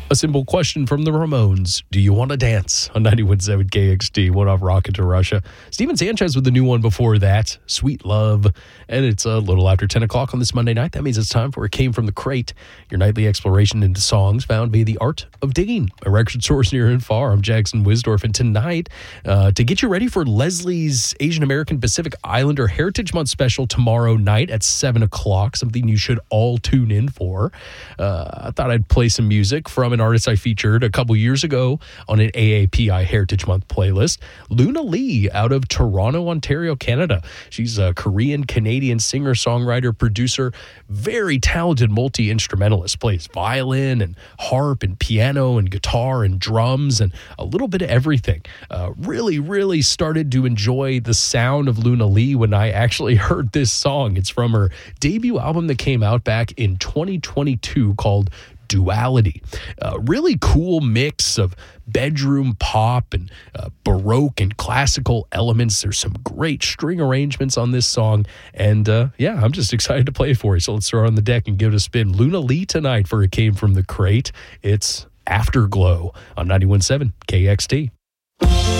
A simple question from the Ramones. Do you want to dance? On 91.7 KXT, one off Rocket to Russia. Steven Sanchez with the new one before that, Sweet Love. And it's a little after 10 o'clock on this Monday night. That means it's time for It Came From the Crate, your nightly exploration into songs found via the art of digging, a record source near and far. I'm Jackson Wisdorf, and tonight, to get you ready for Leslie's Asian American Pacific Islander Heritage Month special tomorrow night at 7 o'clock, something you should all tune in for. I thought I'd play some music from an artist I featured a couple years ago on an AAPI Heritage Month playlist, Luna Lee out of Toronto, Ontario, Canada. She's a Korean-Canadian singer-songwriter, producer, very talented multi-instrumentalist, plays violin and harp and piano and guitar and drums and a little bit of everything. Really started to enjoy the sound of Luna Lee when I actually heard this song. It's from her debut album that came out back in 2022 called Duality. A really cool mix of bedroom pop and Baroque and classical elements. There's some great string arrangements on this song. And I'm just excited to play it for you. So let's throw it on the deck and give it a spin. Luna Lee tonight for It Came From the Crate. It's Afterglow on 91.7 KXT.